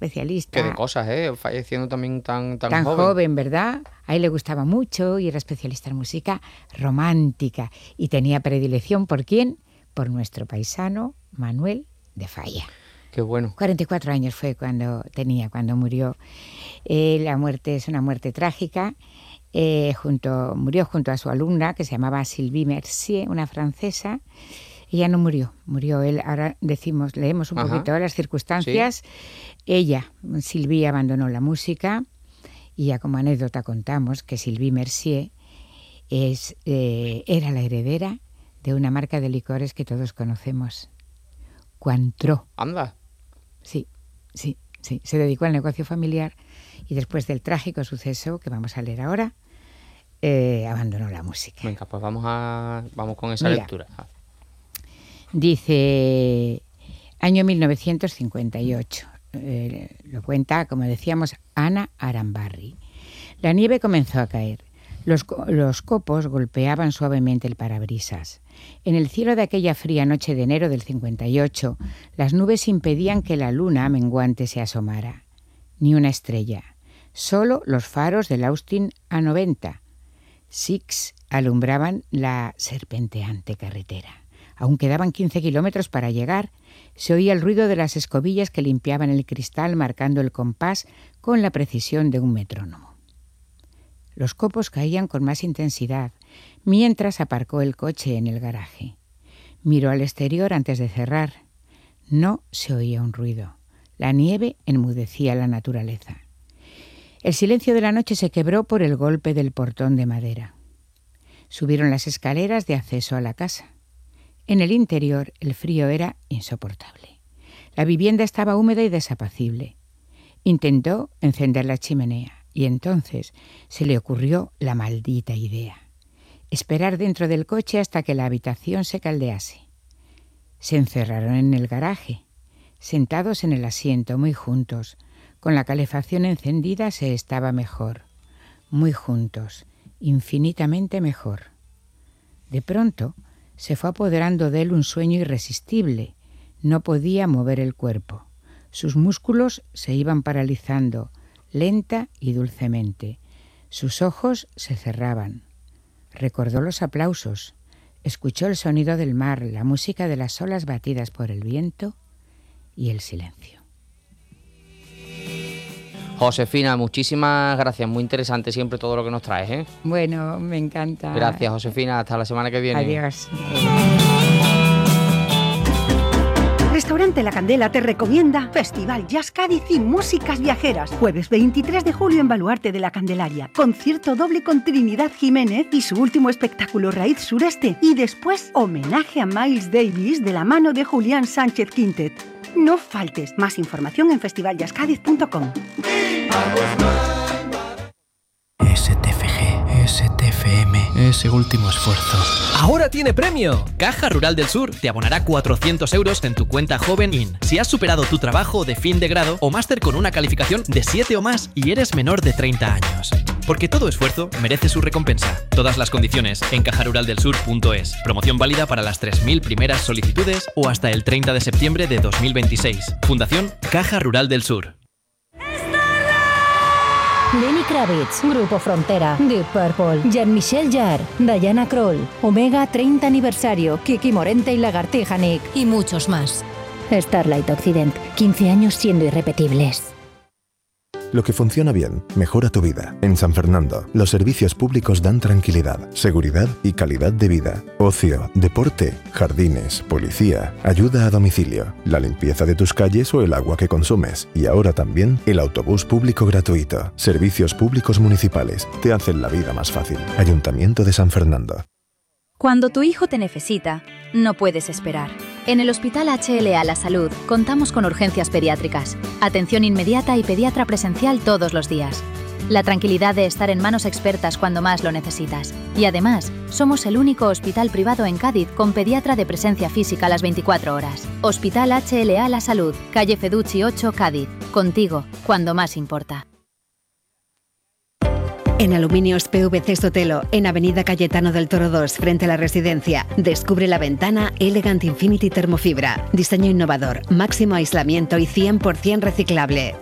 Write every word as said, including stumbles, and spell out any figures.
especialista. Qué de cosas, ¿eh? Falleciendo también tan, tan, tan joven. joven, ¿verdad? A él le gustaba mucho y era especialista en música romántica. Y tenía predilección, ¿por quién? Por nuestro paisano Manuel de Falla. Qué bueno. cuarenta y cuatro años fue cuando tenía, cuando murió. Eh, la muerte es una muerte trágica. Eh, junto, murió junto a su alumna, que se llamaba Sylvie Mercier, una francesa. Ella no murió, murió él. Ahora decimos, leemos un Ajá. poquito las circunstancias. Sí. Ella, Sylvie, abandonó la música y ya como anécdota contamos que Sylvie Mercier es, eh, era la heredera de una marca de licores que todos conocemos, Cointreau. Anda. Sí, sí, sí. Se dedicó al negocio familiar y después del trágico suceso que vamos a leer ahora, eh, abandonó la música. Venga, pues vamos a vamos con esa Mira, lectura. Dice, año mil novecientos cincuenta y ocho. Eh, lo cuenta, como decíamos, Ana Arambarri. La nieve comenzó a caer. Los, los copos golpeaban suavemente el parabrisas. En el cielo de aquella fría noche de enero del cincuenta y ocho, las nubes impedían que la luna menguante se asomara. Ni una estrella. Solo los faros del Austin A noventa. Six alumbraban la serpenteante carretera. Aún quedaban quince kilómetros para llegar. Se oía el ruido de las escobillas que limpiaban el cristal marcando el compás con la precisión de un metrónomo. Los copos caían con más intensidad, mientras aparcó el coche en el garaje. Miró al exterior antes de cerrar. No se oía un ruido. La nieve enmudecía la naturaleza. El silencio de la noche se quebró por el golpe del portón de madera. Subieron las escaleras de acceso a la casa. En el interior el frío era insoportable. La vivienda estaba húmeda y desapacible. Intentó encender la chimenea y entonces se le ocurrió la maldita idea: esperar dentro del coche hasta que la habitación se caldease. Se encerraron en el garaje, sentados en el asiento muy juntos. Con la calefacción encendida se estaba mejor. Muy juntos, infinitamente mejor. De pronto se fue apoderando de él un sueño irresistible. No podía mover el cuerpo. Sus músculos se iban paralizando, lenta y dulcemente. Sus ojos se cerraban. Recordó los aplausos. Escuchó el sonido del mar, la música de las olas batidas por el viento y el silencio. Josefina, muchísimas gracias. Muy interesante siempre todo lo que nos traes, ¿eh? Bueno, me encanta. Gracias, Josefina. Hasta la semana que viene. Adiós. Restaurante La Candela te recomienda Festival Jazz Cádiz y Músicas Viajeras. Jueves veintitrés de julio en Baluarte de la Candelaria. Concierto doble con Trinidad Jiménez y su último espectáculo Raíz Sureste. Y después homenaje a Miles Davis de la mano de Julián Sánchez Quintet. No faltes. Más información en festival jazz cádiz punto com. S T F G, S T F M, ese último esfuerzo. ¡Ahora tiene premio! Caja Rural del Sur te abonará cuatrocientos euros en tu cuenta Joven In si has superado tu trabajo de fin de grado o máster con una calificación de siete o más y eres menor de treinta años. Porque todo esfuerzo merece su recompensa. Todas las condiciones en caja rural del sur punto es. Promoción válida para las tres mil primeras solicitudes o hasta el treinta de septiembre de dos mil veintiséis. Fundación Caja Rural del Sur. Lenny Kravitz, Grupo Frontera, Deep Purple, Jean-Michel Jarre, Diana Krall, Omega treinta aniversario, Kiki Morente y Lagartija Nick y muchos más. Starlight Occident, quince años siendo irrepetibles. Lo que funciona bien, mejora tu vida. En San Fernando, los servicios públicos dan tranquilidad, seguridad y calidad de vida. Ocio, deporte, jardines, policía, ayuda a domicilio, la limpieza de tus calles o el agua que consumes. Y ahora también el autobús público gratuito. Servicios públicos municipales te hacen la vida más fácil. Ayuntamiento de San Fernando. Cuando tu hijo te necesita, no puedes esperar. En el Hospital H L A La Salud contamos con urgencias pediátricas, atención inmediata y pediatra presencial todos los días. La tranquilidad de estar en manos expertas cuando más lo necesitas. Y además, somos el único hospital privado en Cádiz con pediatra de presencia física a las veinticuatro horas. Hospital H L A La Salud, calle Feducci ocho, Cádiz. Contigo, cuando más importa. En Aluminios P V C Sotelo, en Avenida Cayetano del Toro dos, frente a la residencia, descubre la ventana Elegant Infinity Termofibra. Diseño innovador, máximo aislamiento y cien por ciento reciclable.